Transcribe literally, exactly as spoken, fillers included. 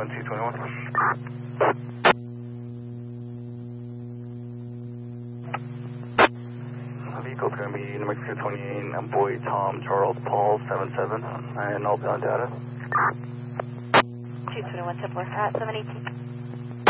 one two twenty-one. Vehicle's going to be New Mexico twenty-eight, Boy Tom Charles Paul seven seven, and I'll be on data. two twenty-one, Temple at seven eighteen.